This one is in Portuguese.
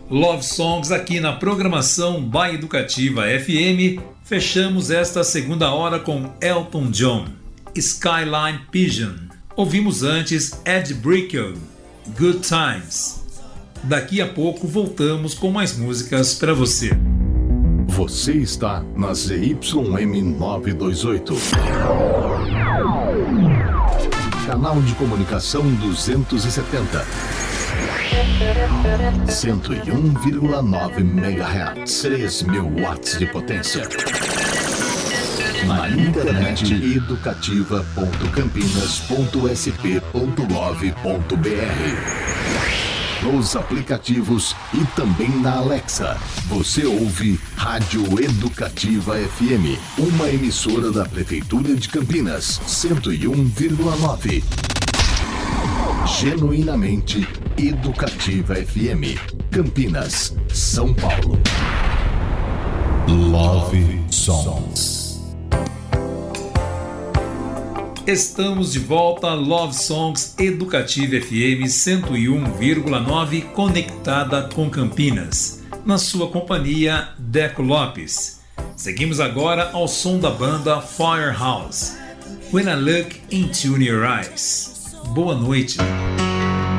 Love Songs aqui na programação by Educativa FM. Fechamos esta segunda hora com Elton John, Skyline Pigeon. Ouvimos antes Ed Brickell, Good Times. Daqui a pouco voltamos com mais músicas para você. Você está na ZYM 928. Canal de comunicação 270. 101,9 MHz. 3.000 watts de potência. Na internet educativa.campinas.sp.gov.br. Nos aplicativos e também na Alexa. Você ouve Rádio Educativa FM, uma emissora da Prefeitura de Campinas, 101,9. Genuinamente Educativa FM, Campinas, São Paulo. Love Songs. Estamos de volta a Love Songs Educativa FM 101,9, conectada com Campinas. Na sua companhia, Deco Lopes. Seguimos agora ao som da banda Firehouse. When I Look Into Your Eyes. Boa noite.